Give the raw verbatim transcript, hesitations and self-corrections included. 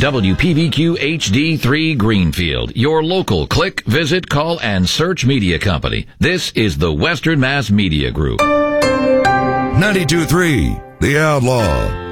W P V Q H D three Greenfield, your local click, visit, call, and search media company. This is the Western Mass Media Group. ninety-two point three The Outlaw.